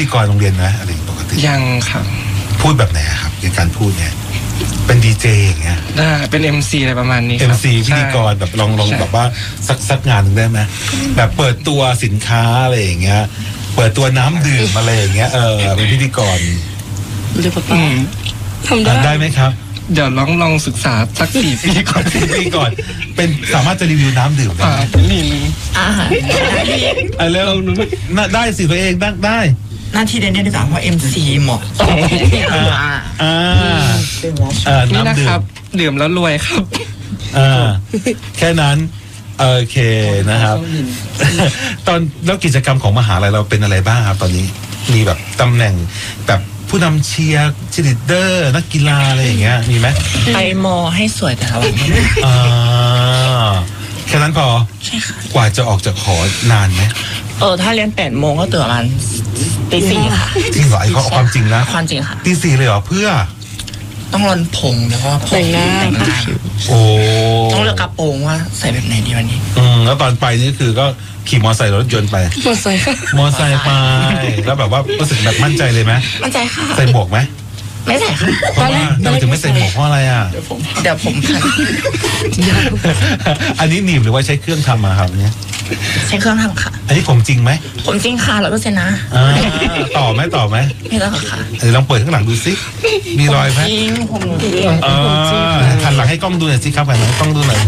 ธีกรโรงเรียนนะอะไรปกติยังครับพูดแบบไหนครับในการพูดเนี่ยเป็นดีเจอย่างเงี้ยได้เป็น MC อะไรประมาณนี้ MC พิธีกรแบบลองแบบว่าสักงานหนึ่งได้ไหมแบบเปิดตัวสินค้าอะไรอย่างเงี้ยเปิดตัวน้ำดื่มอะไรอย่างเงี้ยเป็นพิธีกรเดี๋ยวป้าทำได้ไหมครับเดี๋ยวลองศึกษาสัก4 ปีก่อน 4 ปีก่อนเป็นสามารถจะรีวิวน้ำดื่มได้นี่แล้วได้สิตัวเองได้หน้าที่เด่นดีกว่าเพราะ MC เหมาะนี่นะครับดื่มแล้วรวยครับแค่นั้นโอเคนะครับตอนแล้วกิจกรรมของมหาลัยเราเป็นอะไรบ้างครับตอนนี้มีแบบตำแหน่งแบบผู้นำเชียร์เชียร์ลีดเดอร์นักกีฬาอะไรอย่างเงี้ยมีไหมไปมอให้สวยแต่ละวันแค่นั้นพอใช่ค่ะกว่าจะออกจากหอนานไหมถ้าเรียน8 โมงก็ตื่นประมาณตี 4ค่ะจริงเหรอไอ้ความจริงนะความจริงค่ะตี 4เลยเหรอเพื่อต้องรอนผมแล้วก็แต่งหน้าโอ้ต้องเลือกกระโปรงว่าใส่แบบไหนดีวันนี้แล้วตอนไปนี่คือก็ขี่มอเตอร์ไซค์รถยนต์ไปมอเตอร์ไซค์ไปแล้วแบบว่ารู้สึกแบบมั่นใจเลยไหมมั่นใจค่ะใส่หมวกไหมไม่ใส่ค่ะเพราะว่าเราถึงไม่ใส่หมวกเพราะอะไรเดี๋ยวผมอันนี้หนีบหรือว่าใช้เครื่องทำมาครับเนี่ยใช้เครื่องทำค่ะอันนี้ผมจริงไหมผมจริงค่ะ100%นะต่อไหมไม่ต่อค่ะเดี๋ยวลองเปิดข้างหลังดูสิมีรอยไหมผมหันหลังให้กล้องดูหน่อยสิครับหันหลังให้กล้องดูหน่อย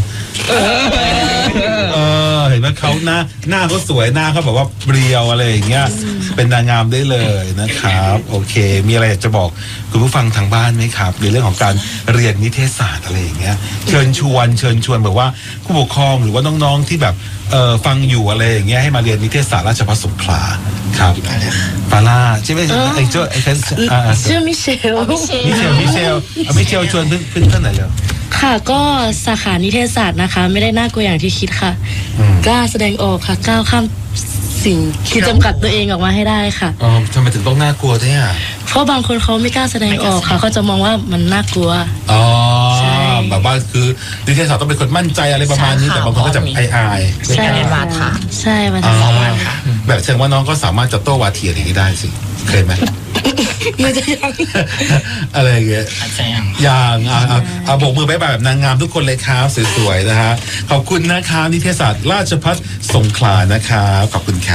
เห็นไหมเขาหน้าเขาสวยหน้าเขาแบบว่าเรียวอะไรอย่างเงี้ยเป็นนางงามได้เลยนะครับโอเคมีอะไรอยากจะบอกคุณผู้ฟังทางบ้านไหมครับในเรื่องของการเรียนนิเทศศาสตร์อะไรอย่างเงี้ยเชิญชวนแบบว่าผู้ปกครองหรือว่าน้องๆที่แบบฟังอยู่อะไรอย่างเงี้ยให้มาเรียนนิเทศศาสตร์ราชภัฏสงขลาครับฟาร่าใช่ไหมชื่อมิเชลชวนเพื่อนไหนเลยค่ะก็สาขานิเทศศาสตร์นะคะไม่ได้น่ากลัวอย่างที่คิดค่ะกล้าแสดงออกค่ะก้าวข้ามสิ่งขีดจำกัดตัวเองออกมาให้ได้ค่ะทำไมถึงต้องน่ากลัวด้วยเพราะบางคนเขาไม่กล้าแสดงออกค่ะเขาจะมองว่ามันน่ากลัวแบบว่าคือนิเทศศาสตร์ต้องเป็นคนมั่นใจอะไรประมาณนี้แต่บางคนก็จะอายใช่วาทะใช่วาทะแบบแสดงว่าน้องก็สามารถจะโต้วาทีอะไรอย่างนี้ได้สิเคยไหมไม่จะยังอะไรอย่างเงี้ยอย่างโบกมือบ๊ายบายแบบนางงามทุกคนเลยครับสวยๆนะฮะขอบคุณนะคะนิเทศศาสตร์ราชภัฏสงขลานะคะขอบคุณครับ